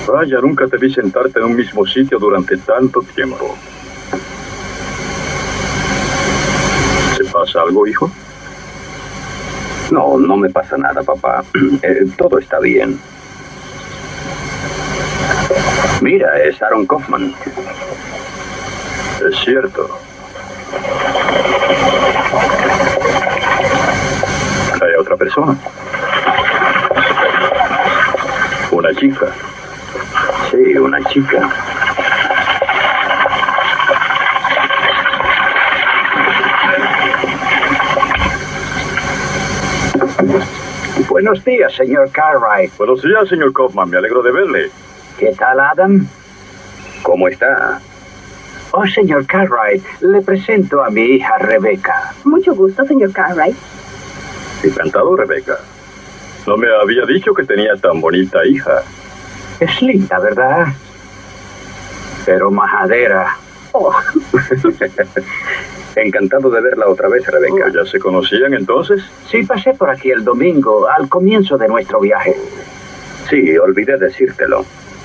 Vaya, nunca te vi sentarte en un mismo sitio durante tanto tiempo. ¿Te pasa algo, hijo? No, no me pasa nada, papá. Todo está bien. Mira, es Aaron Kaufman. Es cierto. Hay otra persona. Una chica. Sí, una chica. Buenos días, señor Cartwright. Buenos días, señor Kaufman. Me alegro de verle. ¿Qué tal, Adam? ¿Cómo está? Oh, señor Cartwright, le presento a mi hija Rebecca. Mucho gusto, señor Cartwright. Encantado, Rebecca. No me había dicho que tenía tan bonita hija. Es linda, ¿verdad? Pero majadera. Oh. Encantado de verla otra vez, Rebecca. ¿Ya se conocían entonces? Sí, pasé por aquí el domingo, al comienzo de nuestro viaje. Sí, olvidé decírtelo.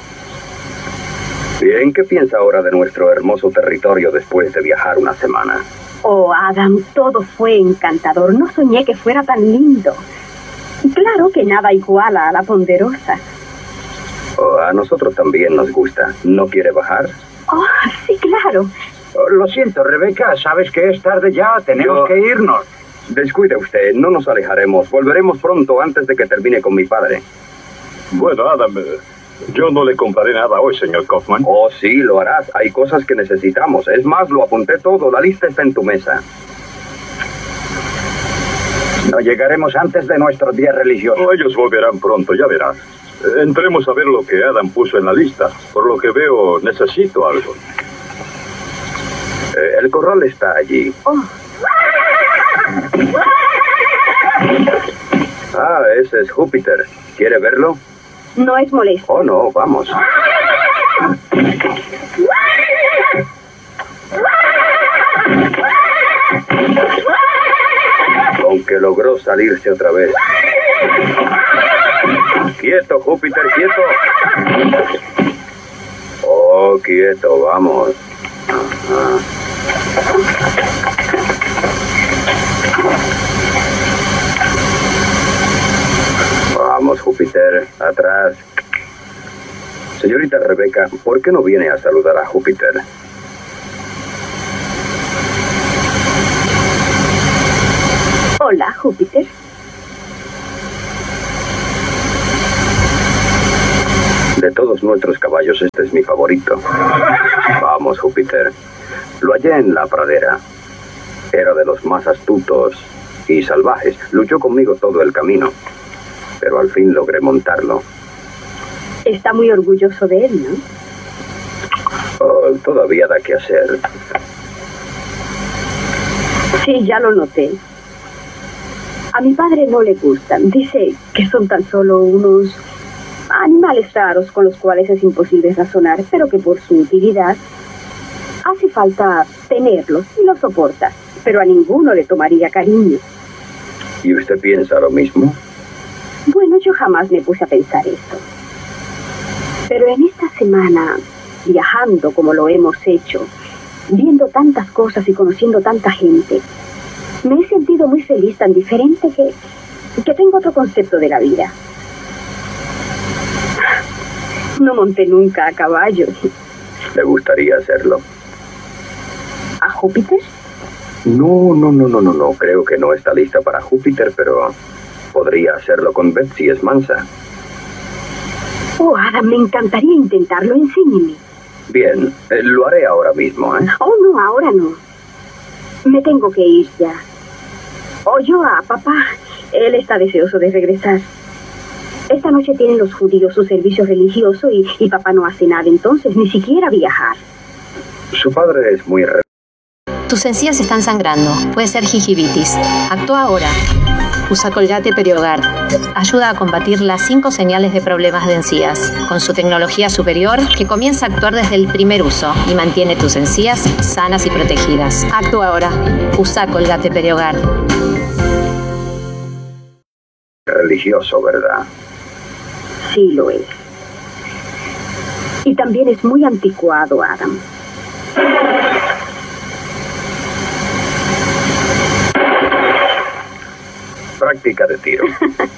Bien, ¿qué piensa ahora de nuestro hermoso territorio después de viajar una semana? Oh, Adam, todo fue encantador. No soñé que fuera tan lindo. Claro que nada iguala a la Ponderosa. Oh, a nosotros también nos gusta. ¿No quiere bajar? Oh, sí, claro. Oh, lo siento, Rebecca, sabes que es tarde ya, tenemos que irnos. Descuide usted, no nos alejaremos. Volveremos pronto antes de que termine con mi padre. Bueno, Adam, yo no le compraré nada hoy, señor Kaufman. Oh, sí, lo harás. Hay cosas que necesitamos. Es más, lo apunté todo. La lista está en tu mesa. No llegaremos antes de nuestro día religioso. Oh, ellos volverán pronto, ya verás. Entremos a ver lo que Adam puso en la lista. Por lo que veo, necesito algo. El corral está allí. Oh. Ah, ese es Júpiter. ¿Quiere verlo? No es molesto. Oh, no, vamos. Aunque logró salirse otra vez. Quieto, Júpiter, quieto. Oh, quieto, vamos. Ajá. Vamos, Júpiter, atrás. Señorita Rebecca, ¿por qué no viene a saludar a Júpiter? Hola, Júpiter. De todos nuestros caballos, este es mi favorito. Vamos, Júpiter. Lo hallé en la pradera. Era de los más astutos y salvajes. Luchó conmigo todo el camino. Pero al fin logré montarlo. Está muy orgulloso de él, ¿no? Oh, todavía da que hacer. Sí, ya lo noté. A mi padre no le gustan. Dice que son tan solo unos animales raros con los cuales es imposible razonar, pero que por su utilidad hace falta tenerlos y los soporta. Pero a ninguno le tomaría cariño. ¿Y usted piensa lo mismo? Bueno, yo jamás me puse a pensar esto. Pero en esta semana, viajando como lo hemos hecho, viendo tantas cosas y conociendo tanta gente, me he sentido muy feliz, tan diferente que tengo otro concepto de la vida. No monté nunca a caballo. ¿Le gustaría hacerlo? ¿A Júpiter? No. Creo que no está lista para Júpiter, pero podría hacerlo con Betsy, es mansa. Oh, Adam, me encantaría intentarlo. Enséñeme. Bien, lo haré ahora mismo, ¿eh? Oh, no, ahora no. Me tengo que ir ya. Yo a papá. Él está deseoso de regresar. Esta noche tienen los judíos su servicio religioso y papá no hace nada entonces, ni siquiera viajar. Su padre es muy... Tus encías están sangrando. Puede ser gingivitis. Actúa ahora. Usa Colgate Periogar. Ayuda a combatir las 5 señales de problemas de encías. Con su tecnología superior, que comienza a actuar desde el primer uso y mantiene tus encías sanas y protegidas. Actúa ahora. Usa Colgate Periogar. Religioso, ¿verdad? Sí lo es. Y también es muy anticuado, Adam. Práctica de tiro.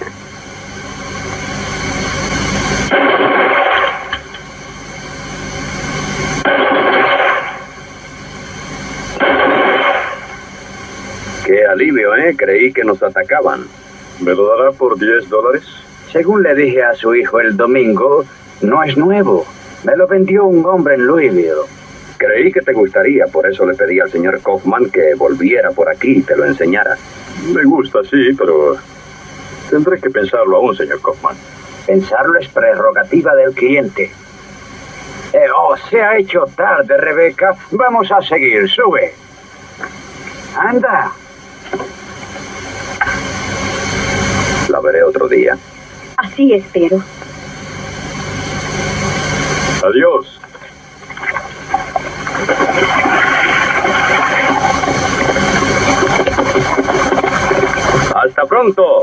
Qué alivio, ¿eh? Creí que nos atacaban. ¿Me lo dará por $10? Según le dije a su hijo el domingo, no es nuevo. Me lo vendió un hombre en Louisville. Creí que te gustaría, por eso le pedí al señor Kaufman que volviera por aquí y te lo enseñara. Me gusta, sí, pero tendré que pensarlo aún, señor Kaufman. Pensarlo es prerrogativa del cliente. Se ha hecho tarde, Rebeca. Vamos a seguir. Sube. Anda. La veré otro día. Así espero. Adiós. ¡Hasta pronto!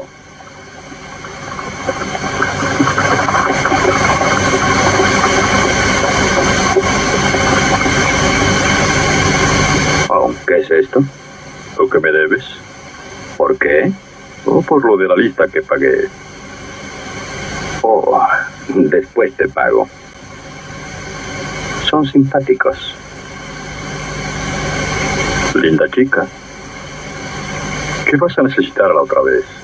Oh, ¿qué es esto? ¿Lo que me debes? ¿Por qué? O por lo de la lista que pagué. Oh, después te pago. Son simpáticos. Linda chica. ¿Qué vas a necesitar la otra vez?